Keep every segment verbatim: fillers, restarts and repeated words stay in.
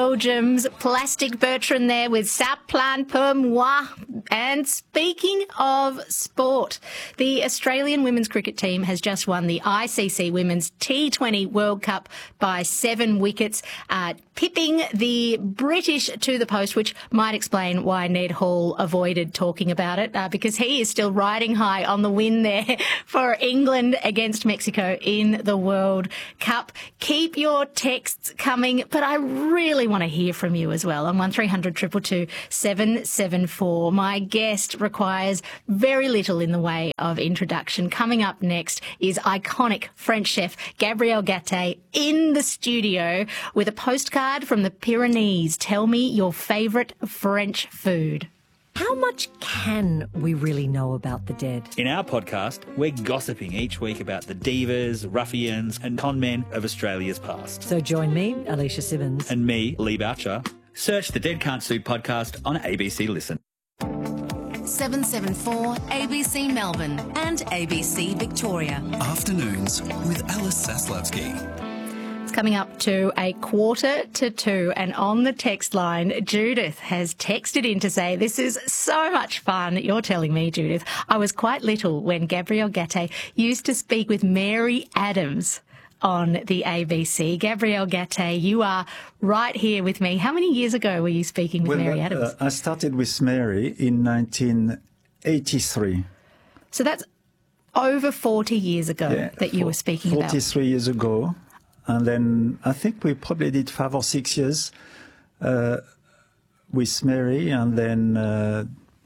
Belgium's Plastic Bertrand there with Ça plane pour moi. And speaking of sport, the Australian women's cricket team has just won the I C C Women's T twenty World Cup by seven wickets, uh, pipping the British to the post, which might explain why Ned Hall avoided talking about it, uh, because he is still riding high on the win there for England against Mexico in the World Cup. Keep your texts coming, but I really want to hear from you as well on one three hundred two two two seven seven four. My guest requires very little in the way of introduction. Coming up next is iconic French chef Gabrielle Gatte in the studio with a postcard from the Pyrenees. Tell me your favourite French food. How much can we really know about the dead? In our podcast, we're gossiping each week about the divas, ruffians and con men of Australia's past. So join me, Alicia Simmons. And me, Lee Boucher. Search the Dead Can't Sue podcast on A B C Listen. seven seven four A B C Melbourne and A B C Victoria. Afternoons with Alice Saslavsky. It's coming up to a quarter to two, and on the text line, Judith has texted in to say, this is so much fun. You're telling me, Judith. I was quite little when Gabrielle Gatte used to speak with Mary Adams on the A B C. Gabrielle Gatte, you are right here with me. How many years ago were you speaking with well, Mary uh, Adams? I started with Mary in nineteen eighty-three. So that's over forty years ago yeah, that you for, were speaking forty-three about. forty-three years ago. And then I think we probably did five or six years uh, with Mary, and then uh,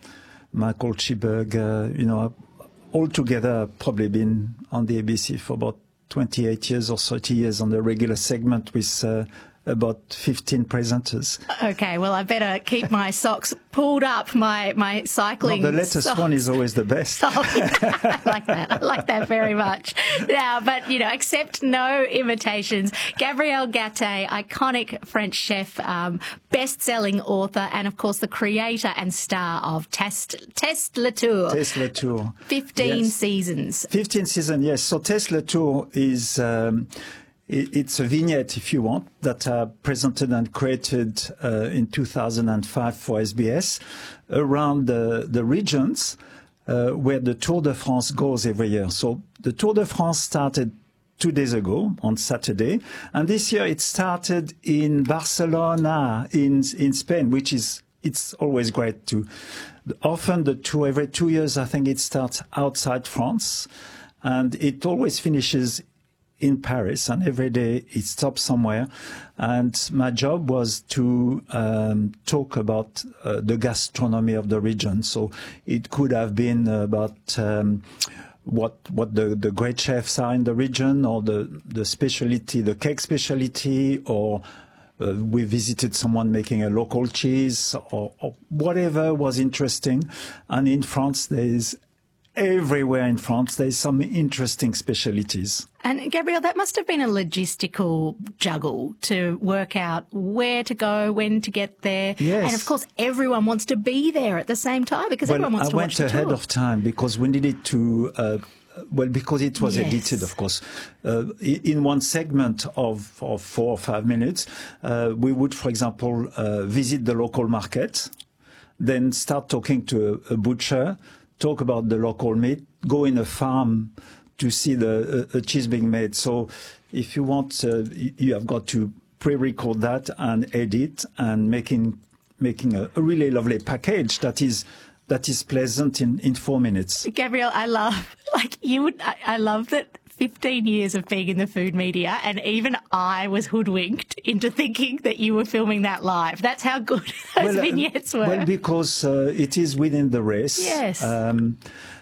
Michael Chiberg, uh, you know, all together I've probably been on the A B C for about twenty-eight years or thirty years on the regular segment with uh, about fifteen presenters. Okay, well, I better keep my socks pulled up, my, my cycling No, the latest socks. one is always the best. Oh, yeah. I like that. I like that very much. Now, but, you know, accept no invitations. Gabrielle Gatte, iconic French chef, um, best-selling author, and, of course, the creator and star of Test, Test Le Tour. Test Le Tour. fifteen Yes. seasons. fifteen seasons, yes. So Test Le Tour is... Um, It's a vignette, if you want, that I presented and created uh, in two thousand five for S B S around the, the regions uh, where the Tour de France goes every year. So the Tour de France started two days ago on Saturday, and this year it started in Barcelona in in Spain, which is it's always great to. Often the tour every two years, I think it starts outside France, and it always finishes in Paris, and every day it stops somewhere. And my job was to um, talk about uh, the gastronomy of the region. So it could have been about um, what what the, the great chefs are in the region, or the, the specialty, the cake specialty, or uh, we visited someone making a local cheese, or, or whatever was interesting. And in France, there is everywhere in France, there's some interesting specialities. And Gabrielle, that must have been a logistical juggle to work out where to go, when to get there. Yes. And of course, everyone wants to be there at the same time because well, everyone wants I to watch the went ahead tour. of time because we needed to, uh, well, because it was Yes. edited, of course. Uh, in one segment of, of four or five minutes, uh, we would, for example, uh, visit the local market, then start talking to a, a butcher, talk about the local meat, go in a farm to see the uh, cheese being made. So if you want, uh, you have got to pre-record that and edit and making making a, a really lovely package that is that is pleasant in, in four minutes. Gabrielle, I love, like you would, I, I love that fifteen years of being in the food media, and even I was hoodwinked into thinking that you were filming that live. That's how good those well, vignettes were. Well, because uh, it is within the race. Yes. Um,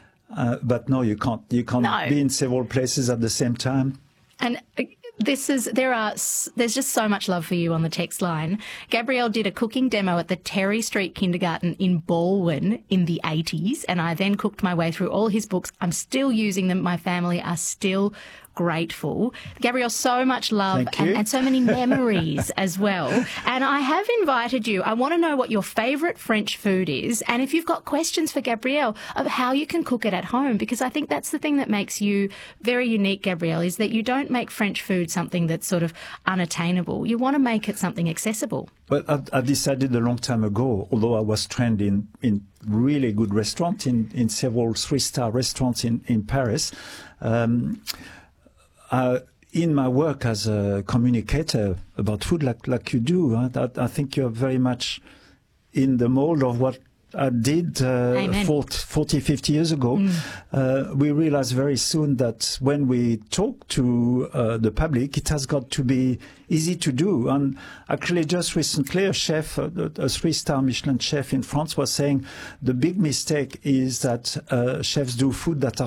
uh, but no, you can't. You can't No. be in several places at the same time. And uh, this is, there are, s- there's just so much love for you on the text line. Gabrielle did a cooking demo at the Terry Street Kindergarten in Baldwin in the eighties, and I then cooked my way through all his books. I'm still using them. My family are still grateful. Gabrielle, so much love Thank and, you. and so many memories as well. And I have invited you. I want to know what your favourite French food is, and if you've got questions for Gabrielle of how you can cook it at home, because I think that's the thing that makes you very unique, Gabrielle, is that you don't make French food something that's sort of unattainable. You want to make it something accessible. Well, I, I decided a long time ago, although I was trained in, in really good restaurants, in, in several three-star restaurants in, in Paris, um, uh, in my work as a communicator about food, like, like you do, huh, I, I think you're very much in the mold of what I did uh, forty, fifty years ago. Mm. Uh, we realized very soon that when we talk to uh, the public, it has got to be easy to do. And actually, just recently, a chef, a, a three-star Michelin chef in France, was saying the big mistake is that uh, chefs do food that are